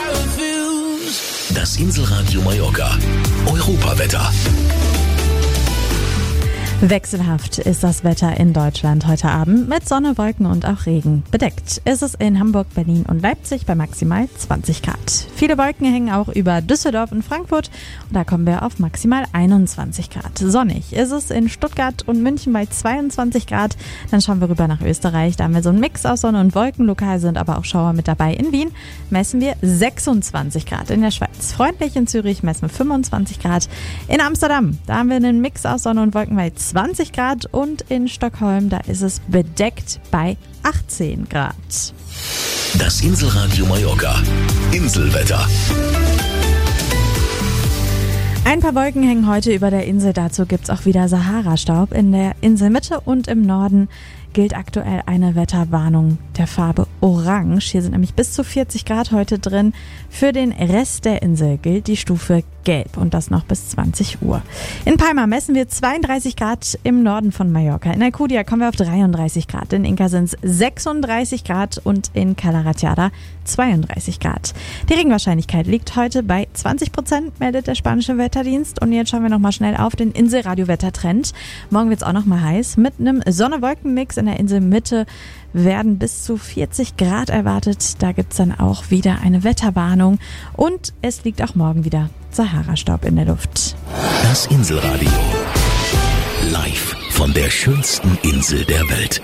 Das Inselradio Mallorca. Europawetter. Wechselhaft ist das Wetter in Deutschland heute Abend mit Sonne, Wolken und auch Regen. Bedeckt ist es in Hamburg, Berlin und Leipzig bei maximal 20 Grad. Viele Wolken hängen auch über Düsseldorf und Frankfurt und da kommen wir auf maximal 21 Grad. Sonnig ist es in Stuttgart und München bei 22 Grad. Dann schauen wir rüber nach Österreich. Da haben wir so einen Mix aus Sonne und Wolken. Lokal sind aber auch Schauer mit dabei. In Wien messen wir 26 Grad. In der Schweiz freundlich, in Zürich messen wir 25 Grad. In Amsterdam, da haben wir einen Mix aus Sonne und Wolken bei 20 Grad und in Stockholm, da ist es bedeckt bei 18 Grad. Das Inselradio Mallorca. Inselwetter. Ein paar Wolken hängen heute über der Insel. Dazu gibt's auch wieder Sahara-Staub. In der Inselmitte und im Norden gilt aktuell eine Wetterwarnung der Farbe Orange. Hier sind nämlich bis zu 40 Grad heute drin. Für den Rest der Insel gilt die Stufe Gelb und das noch bis 20 Uhr. In Palma messen wir 32 Grad im Norden von Mallorca. In Alcudia kommen wir auf 33 Grad. In Inca sind es 36 Grad und in Cala Ratjada 32 Grad. Die Regenwahrscheinlichkeit liegt heute bei 20%, meldet der spanische Wetterdienst. Und jetzt schauen wir nochmal schnell auf den Inselradio-Wettertrend. Morgen wird es auch nochmal heiß. Mit einem Sonne-Wolken-Mix in der Inselmitte werden bis zu 40 Grad erwartet. Da gibt es dann auch wieder eine Wetterwarnung. Und es liegt auch morgen wieder Sahara-Staub in der Luft. Das Inselradio. Live von der schönsten Insel der Welt.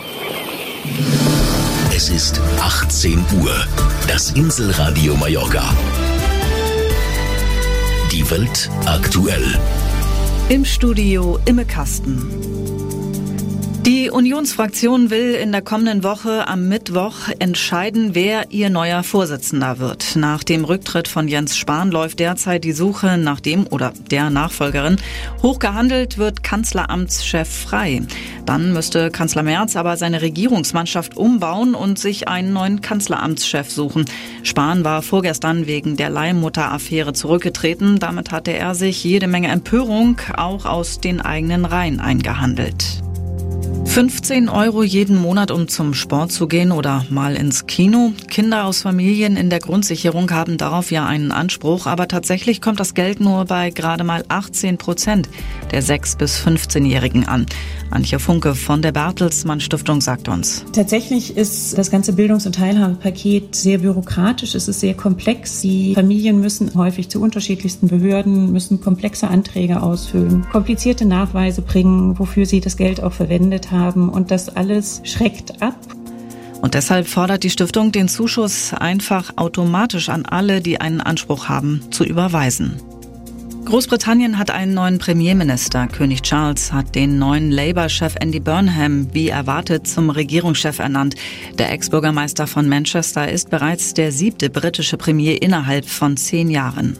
Es ist 18 Uhr. Das Inselradio Mallorca. Die Welt aktuell. Im Studio Imme Kasten. Die Unionsfraktion will in der kommenden Woche am Mittwoch entscheiden, wer ihr neuer Vorsitzender wird. Nach dem Rücktritt von Jens Spahn läuft derzeit die Suche nach dem oder der Nachfolgerin. Hochgehandelt wird Kanzleramtschef frei. Dann müsste Kanzler Merz aber seine Regierungsmannschaft umbauen und sich einen neuen Kanzleramtschef suchen. Spahn war vorgestern wegen der Leihmutter-Affäre zurückgetreten. Damit hatte er sich jede Menge Empörung auch aus den eigenen Reihen eingehandelt. 15 € jeden Monat, um zum Sport zu gehen oder mal ins Kino. Kinder aus Familien in der Grundsicherung haben darauf ja einen Anspruch, aber tatsächlich kommt das Geld nur bei gerade mal 18% der 6- bis 15-Jährigen an. Antje Funke von der Bertelsmann Stiftung sagt uns. Tatsächlich ist das ganze Bildungs- und Teilhabepaket sehr bürokratisch, es ist sehr komplex. Die Familien müssen häufig zu unterschiedlichsten Behörden, müssen komplexe Anträge ausfüllen, komplizierte Nachweise bringen, wofür sie das Geld auch verwendet haben. Und das alles schreckt ab. Und deshalb fordert die Stiftung, den Zuschuss einfach automatisch an alle, die einen Anspruch haben, zu überweisen. Großbritannien hat einen neuen Premierminister. König Charles hat den neuen Labour-Chef Andy Burnham wie erwartet zum Regierungschef ernannt. Der Ex-Bürgermeister von Manchester ist bereits der 7. britische Premier innerhalb von 10 Jahren.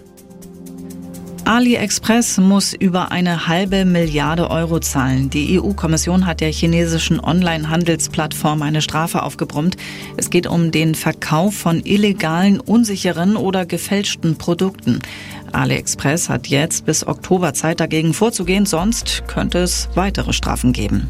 AliExpress muss über 1,5 Milliarde € zahlen. Die EU-Kommission hat der chinesischen Online-Handelsplattform eine Strafe aufgebrummt. Es geht um den Verkauf von illegalen, unsicheren oder gefälschten Produkten. AliExpress hat jetzt bis Oktober Zeit, dagegen vorzugehen, sonst könnte es weitere Strafen geben.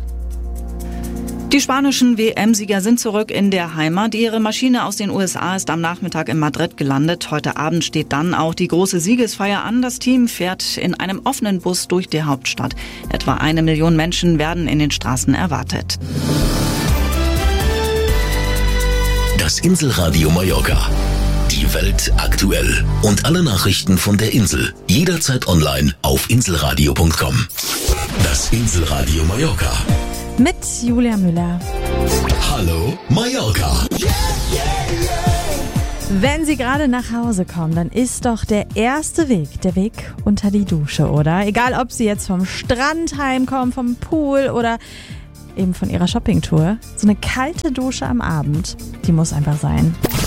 Die spanischen WM-Sieger sind zurück in der Heimat. Ihre Maschine aus den USA ist am Nachmittag in Madrid gelandet. Heute Abend steht dann auch die große Siegesfeier an. Das Team fährt in einem offenen Bus durch die Hauptstadt. Etwa 1 Million Menschen werden in den Straßen erwartet. Das Inselradio Mallorca. Die Welt aktuell. Und alle Nachrichten von der Insel. Jederzeit online auf inselradio.com. Das Inselradio Mallorca. Mit Julia Müller. Hallo Mallorca. Wenn Sie gerade nach Hause kommen, dann ist doch der erste Weg der Weg unter die Dusche, oder? Egal, ob Sie jetzt vom Strand heimkommen, vom Pool oder eben von Ihrer Shoppingtour. So eine kalte Dusche am Abend, die muss einfach sein.